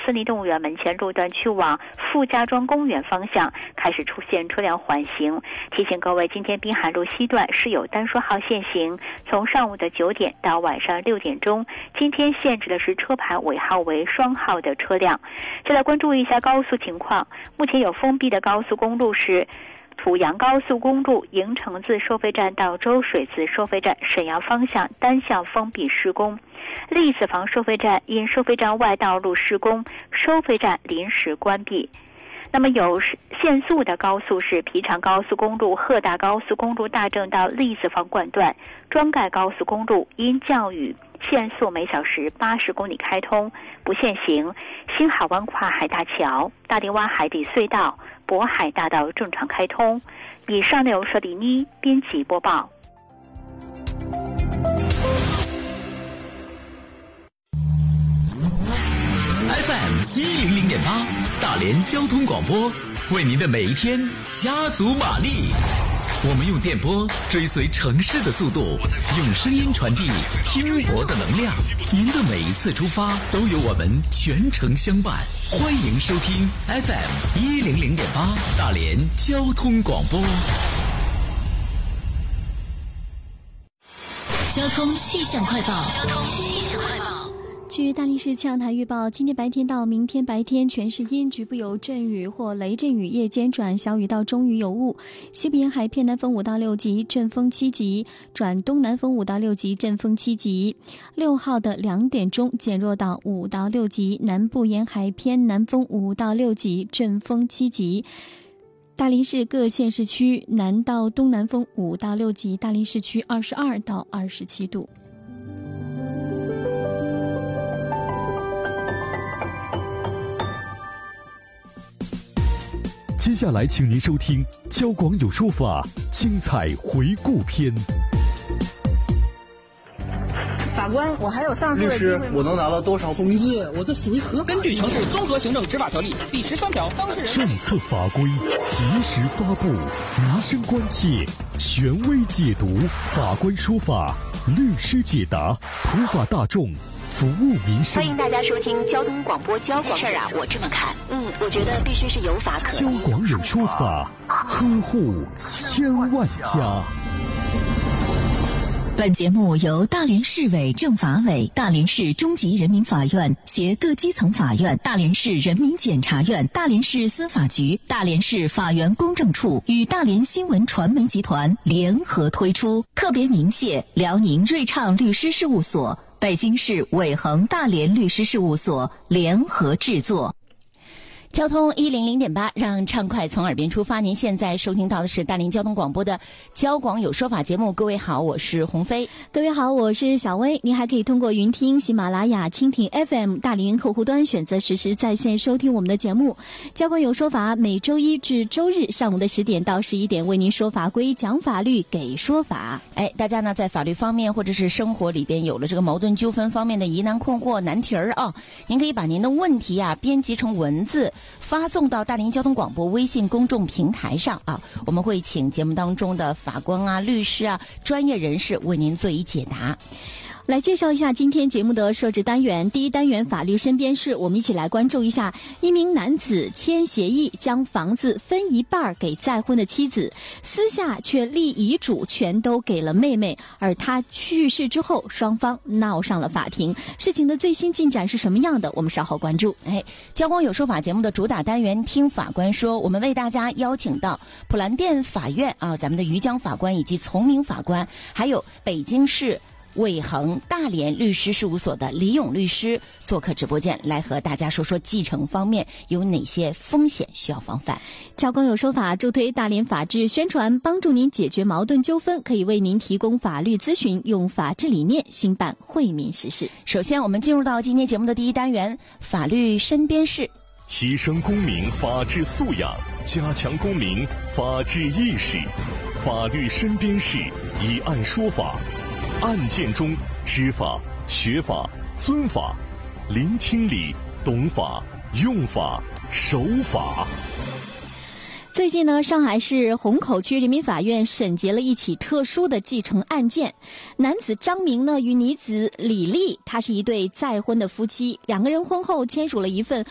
森林动物园门前路段去往傅家庄公园方向开始出现车辆缓行，提醒各位，今天滨海路西段是有单双号限行，从上午的9点到晚上6点钟，今天限制的是车牌尾号为双号的车辆。再来关注一下高速情况，目前有封闭的高速公路是濮阳高速公路营城自收费站到周水自收费站沈阳方向单向封闭施工，栗子房收费站因收费站外道路施工，收费站临时关闭。那么有限速的高速是皮长高速公路、鹤大高速公路大正到栗子房管段，庄盖高速公路因降雨限速每小时80公里开通，不限行。新海湾跨海大桥、大林湾海底隧道、渤海大道正常开通。以上内容是李妮编辑播报。 FM 100.8大连交通广播，为您的每一天加足马力。我们用电波追随城市的速度，用声音传递拼搏的能量。您的每一次出发都有我们全程相伴。欢迎收听 FM 100.8大连交通广播。 交通气象快报。 据大连市气象台预报，今天白天到明天白天全是阴，局部有阵雨或雷阵雨，夜间转小雨到中雨有雾。西部沿海偏南风5到6级，阵风7级，转东南风5到6级，阵风7级。6号的2点钟减弱到5到6级，南部沿海偏南风5到6级，阵风7级。大连市各县市区南到东南风5到6级，大连市区22到27度。 接下来请您收听交广有说法精彩回顾篇。 法官，我还有上诉的机会吗？ 律师，我能拿到多少工资？我这属于合法。 根据城市综合行政执法条例第13条，当事人政策法规及时发布，民生关切权威解读，法官说法，律师解答，普法大众，服务民生。 欢迎大家收听交通广播交广。事儿啊，我这么看，我觉得必须是有法可依。 交广有说法，呵护千万家。 本节目由大连市委政法委、大连市中级人民法院携各基层法院、大连市人民检察院、大连市司法局、大连市法源公证处与大连新闻传媒集团联合推出，特别鸣谢辽宁瑞畅律师事务所、北京市伟恒大连律师事务所联合制作。 交通100.8，让畅快从耳边出发。您现在收听到的是大连交通广播的交广有说法节目。各位好，我是鸿飞。 各位好，我是小薇。您还可以通过云听、喜马拉雅、蜻蜓 FM 大连客户端选择实时在线收听我们的节目。交广有说法每周一至周日上午的10点到11点为您说法规、讲法律、给说法。 大家呢在法律方面或者是生活里边有了这个矛盾纠纷方面的疑难困惑、难题儿啊，您可以把您的问题啊编辑成文字发送到大连交通广播微信公众平台上啊，我们会请节目当中的法官啊、律师啊、专业人士为您做一解答。 来介绍一下今天节目的设置单元。第一单元法律身边事，我们一起来关注一下一名男子签协议将房子分一半给再婚的妻子，私下却立遗嘱全都给了妹妹，而他去世之后双方闹上了法庭。事情的最新进展是什么样的，我们稍后关注。 交广有说法节目的主打单元听法官说，我们为大家邀请到普兰店法院啊，咱们的于江法官以及从明法官，还有北京市伟恒大连律师事务所的李勇律师做客直播间，来和大家说说继承方面有哪些风险需要防范。 交广有说法助推大连法治宣传，帮助您解决矛盾纠纷，可以为您提供法律咨询，用法治理念兴办惠民实事。 首先我们进入到今天节目的第一单元法律身边事， 提升公民法治素养，加强公民法治意识。法律身边事，以案说法，案件中知法、学法、尊法，聆听理，懂法，用法，守法。 最近呢，上海市虹口区人民法院审结了一起特殊的继承案件。男子张明呢与女子李丽，他是一对再婚的夫妻，两个人婚后签署了一份